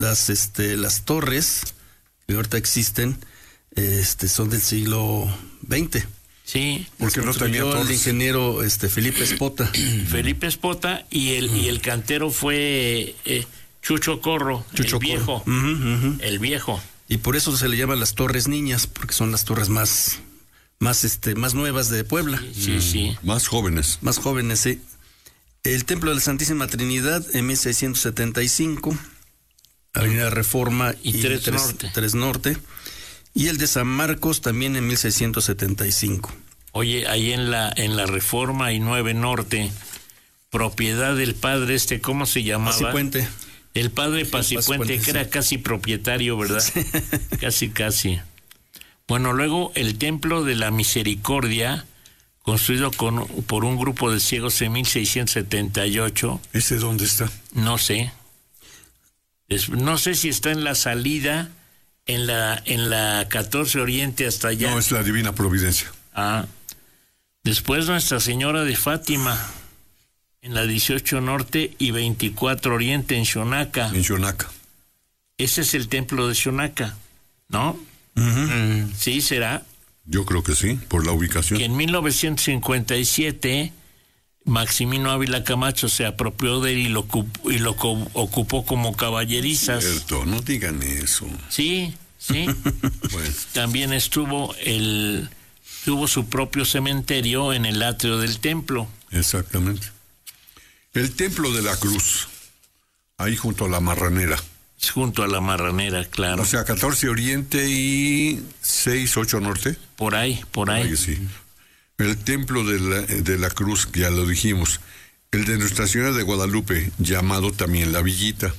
las torres que ahorita existen, son del siglo XX. Sí, porque no tenía torres. El ingeniero Felipe Espota. Felipe Espota y el cantero fue Chucho Corro, el viejo. El viejo. Y por eso se le llama las Torres Niñas, porque son las torres más nuevas de Puebla. Sí. Más jóvenes. Más jóvenes, sí. El Templo de la Santísima Trinidad en 1675, Avenida Reforma y 3 Norte. Y el de San Marcos también en 1675. Oye, ahí en la Reforma y 9 Norte, propiedad del padre ¿cómo se llamaba? Pasipuente. El padre Pasipuente, que era casi propietario, ¿verdad? Sí. Casi. Bueno, luego el Templo de la Misericordia, construido por un grupo de ciegos en 1678. ¿Ese dónde está? No sé. No sé si está en la salida, en la 14 Oriente hasta allá. No, es la Divina Providencia. Después Nuestra Señora de Fátima, en la 18 Norte y 24 Oriente en Xonaca. En Xonaca. Ese es el templo de Xonaca, ¿no? Sí, será. Yo creo que sí, por la ubicación. Que en 1957 Maximino Ávila Camacho se apropió de él y lo ocupó como caballerizas. Cierto, no digan eso. Sí. Bueno. También tuvo su propio cementerio en el atrio del templo. Exactamente. El Templo de la Cruz, ahí junto a la Marranera. Junto a la Marranera, claro. O sea, 14 Oriente y 6, 8 Norte. Por ahí. Sí. El Templo de la Cruz, ya lo dijimos. El de Nuestra Señora de Guadalupe, llamado también La Villita.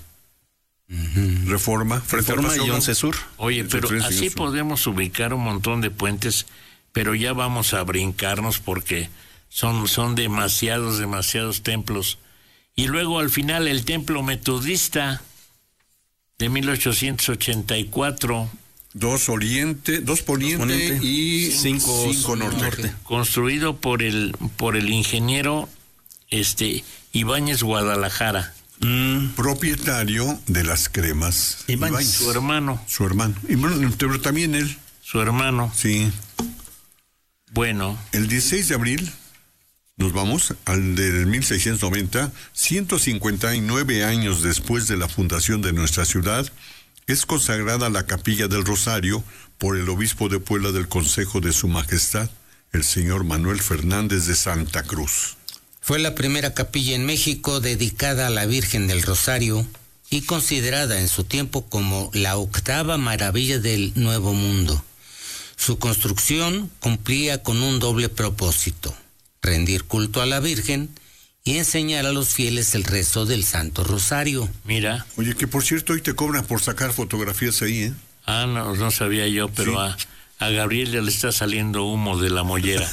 Reforma y 11 Sur. Oye, pero así podemos ubicar un montón de puentes, pero ya vamos a brincarnos porque son demasiados templos. Y luego al final el templo metodista de 1884. 2 poniente y 5 norte. Construido por el ingeniero Ibáñez Guadalajara. Propietario de las cremas. Ibáñez. Su hermano. Pero también él. Su hermano. Sí. Bueno. El 16 de abril nos vamos al del 1690, 159 años después de la fundación de nuestra ciudad, es consagrada la Capilla del Rosario por el obispo de Puebla del Consejo de Su Majestad, el señor Manuel Fernández de Santa Cruz. Fue la primera capilla en México dedicada a la Virgen del Rosario y considerada en su tiempo como la 8ª maravilla del Nuevo Mundo. Su construcción cumplía con un doble propósito: rendir culto a la Virgen y enseñar a los fieles el rezo del Santo Rosario. Mira. Oye, que por cierto hoy te cobran por sacar fotografías ahí, ¿eh? No sabía yo, pero sí. A Gabriel ya le está saliendo humo de la mollera.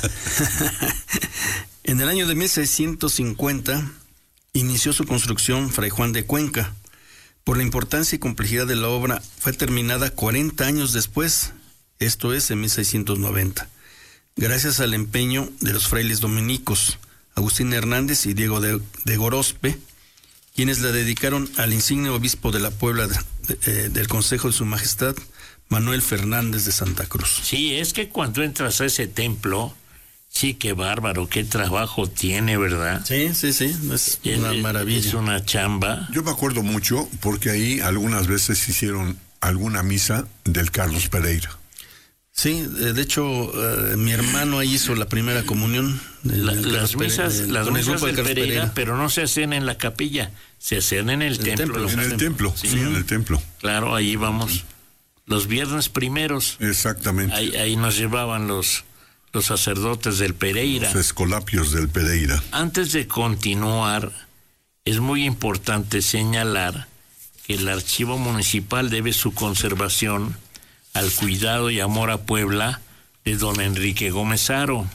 En el año de 1650 inició su construcción Fray Juan de Cuenca. Por la importancia y complejidad de la obra, fue terminada 40 años después, esto es en 1690. Gracias al empeño de los frailes dominicos, Agustín Hernández y Diego de Gorospe, quienes la dedicaron al insigne obispo de la Puebla del Consejo de Su Majestad, Manuel Fernández de Santa Cruz. Sí, es que cuando entras a ese templo, sí, qué bárbaro, qué trabajo tiene, ¿verdad? Sí, es una maravilla. Es una chamba. Yo me acuerdo mucho porque ahí algunas veces hicieron alguna misa del Carlos Pereira. Sí, de hecho, mi hermano ahí hizo la primera comunión. Las misas del Pereira, pero no se hacen en la capilla, se hacen en el templo. En el templo, sí, en el templo. Claro, ahí vamos. Los viernes primeros. Exactamente. Ahí nos llevaban los sacerdotes del Pereira. Los escolapios del Pereira. Antes de continuar, es muy importante señalar que el archivo municipal debe su conservación al cuidado y amor a Puebla de don Enrique Gómez Haro.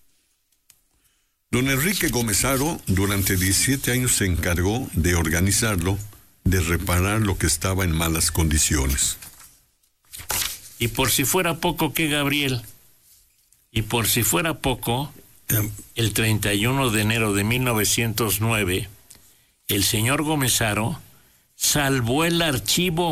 Don Enrique Gómez Haro durante 17 años se encargó de organizarlo, de reparar lo que estaba en malas condiciones. Y por si fuera poco, ¿qué, Gabriel? Y por si fuera poco, el 31 de enero de 1909, el señor Gómez Haro salvó el archivo